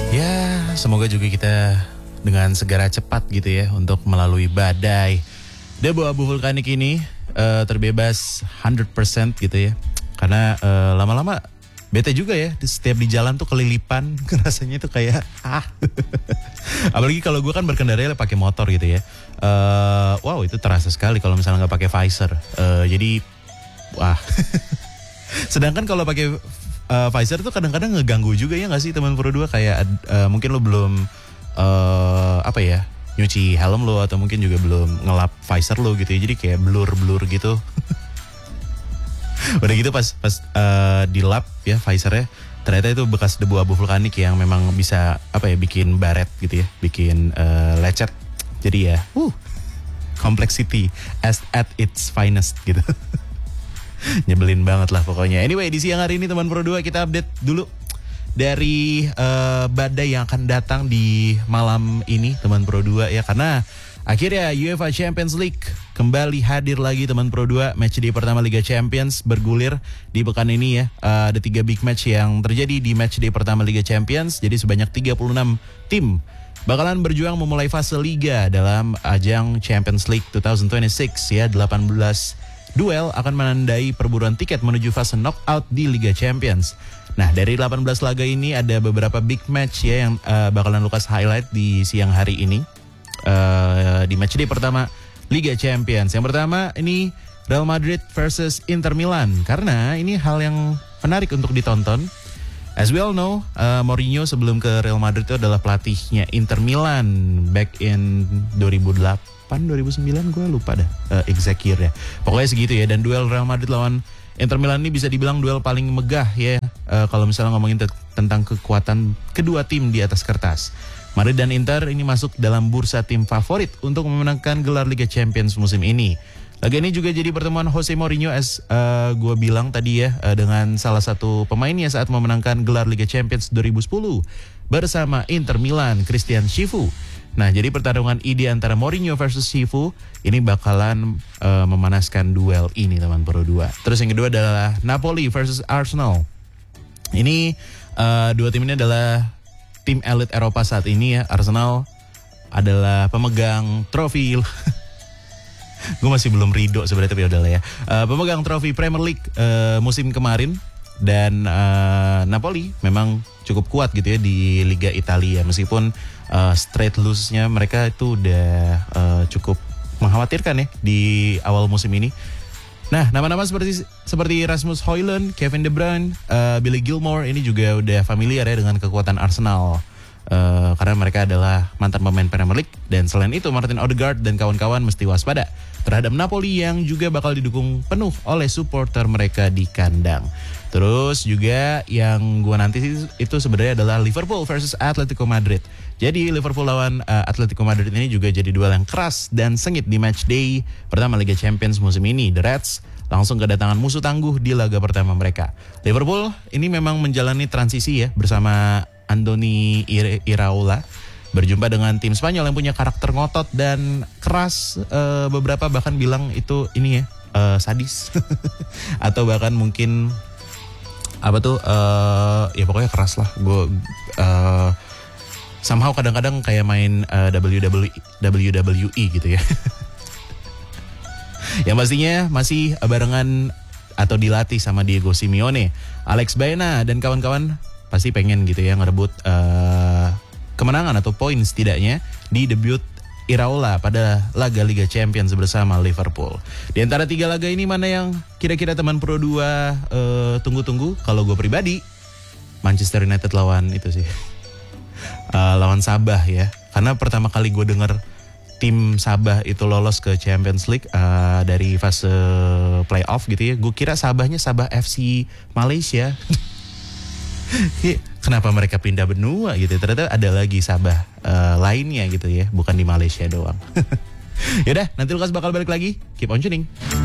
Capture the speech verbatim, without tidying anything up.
Ya, semoga juga kita dengan segera cepat gitu ya untuk melalui badai debu abu vulkanik ini uh, terbebas seratus persen gitu ya. Karena uh, lama-lama bete juga ya, setiap di jalan tuh kelilipan, rasanya tuh kayak ah. Apalagi kalau gue kan berkendara pakai motor gitu ya. Uh, wow, itu terasa sekali kalau misalnya nggak pakai visor. Uh, jadi wah. Sedangkan kalau pakai Uh, visor tuh kadang-kadang ngeganggu juga ya nggak sih teman Pro dua, kayak uh, mungkin lo belum uh, apa ya nyuci helm lo atau mungkin juga belum ngelap visor lo gitu ya, jadi kayak blur-blur gitu. Udah gitu pas pas uh, dilap ya visornya, ternyata itu bekas debu abu vulkanik yang memang bisa apa ya bikin baret gitu ya, bikin uh, lecet. Jadi ya, uh, complexity as at its finest gitu. Nyebelin banget lah pokoknya. Anyway, di siang hari ini teman Pro dua kita update dulu dari uh, badai yang akan datang di malam ini teman Pro dua ya. Karena akhirnya UEFA Champions League kembali hadir lagi teman Pro dua. Match day pertama Liga Champions bergulir di pekan ini ya. Uh, ada tiga big match yang terjadi di match day pertama Liga Champions. Jadi sebanyak tiga puluh enam tim bakalan berjuang memulai fase Liga dalam ajang Champions League dua ribu dua puluh enam ya. delapan belas duel akan menandai perburuan tiket menuju fase knockout di Liga Champions. Nah, dari delapan belas laga ini ada beberapa big match ya yang uh, bakalan Lukas highlight di siang hari ini. Uh, di match day pertama Liga Champions. Yang pertama ini Real Madrid versus Inter Milan. Karena ini hal yang menarik untuk ditonton. As we all know, uh, Mourinho sebelum ke Real Madrid itu adalah pelatihnya Inter Milan back in dua ribu delapan dua ribu sembilan, gue lupa dah uh, exact year ya. Pokoknya segitu ya. Dan duel Real Madrid lawan Inter Milan ini bisa dibilang duel paling megah ya. Uh, kalau misalnya ngomongin te- tentang kekuatan kedua tim di atas kertas. Madrid dan Inter ini masuk dalam bursa tim favorit untuk memenangkan gelar Liga Champions musim ini. Laga ini juga jadi pertemuan Jose Mourinho as uh, gue bilang tadi ya, uh, dengan salah satu pemainnya saat memenangkan gelar Liga Champions dua ribu sepuluh bersama Inter Milan, Christian Chifu. Nah, jadi pertarungan ide antara Mourinho versus Chifu ini bakalan uh, memanaskan duel ini teman Pro dua. Terus yang kedua adalah Napoli versus Arsenal. Ini uh, dua tim ini adalah tim elit Eropa saat ini ya. Arsenal adalah pemegang trofi. Gue masih belum ridho sebenarnya, tapi udah lah ya. Uh, pemegang trofi Premier League uh, musim kemarin. Dan uh, Napoli memang cukup kuat gitu ya di Liga Italia. Meskipun uh, straight lose-nya mereka itu udah uh, cukup mengkhawatirkan ya di awal musim ini. Nah, nama-nama seperti seperti Rasmus Højlund, Kevin De Bruyne, uh, Billy Gilmour ini juga udah familiar ya dengan kekuatan Arsenal. Uh, karena mereka adalah mantan pemain Premier League. Dan selain itu Martin Odegaard dan kawan-kawan mesti waspada terhadap Napoli yang juga bakal didukung penuh oleh supporter mereka di kandang. Terus juga yang gue nanti itu sebenarnya adalah Liverpool versus Atletico Madrid. Jadi Liverpool lawan uh, Atletico Madrid ini juga jadi duel yang keras dan sengit di match day pertama Liga Champions musim ini. The Reds langsung kedatangan musuh tangguh di laga pertama mereka. Liverpool ini memang menjalani transisi ya bersama Andoni Iraola. Berjumpa dengan tim Spanyol yang punya karakter ngotot dan keras. Uh, beberapa bahkan bilang itu ini ya uh, sadis. Atau bahkan mungkin apa tuh uh, ya pokoknya keras lah. Gue uh, somehow kadang-kadang kayak main uh, W W E gitu ya. Yang pastinya masih barengan atau dilatih sama Diego Simeone. Alex Baena dan kawan-kawan pasti pengen gitu ya ngerebut uh, kemenangan atau poin setidaknya di debut Iraola pada laga Liga Champions bersama Liverpool. Di antara tiga laga ini mana yang kira-kira teman Pro dua uh, tunggu-tunggu? Kalau gue pribadi Manchester United lawan itu sih uh, lawan Sabah ya. Karena pertama kali gue denger tim Sabah itu lolos ke Champions League uh, dari fase playoff gitu ya. Gue kira Sabahnya Sabah F C Malaysia. Kenapa mereka pindah benua gitu? Ternyata ada lagi Sabah uh, lainnya gitu ya, bukan di Malaysia doang. Yaudah, nanti Lukas bakal balik lagi. Keep on tuning.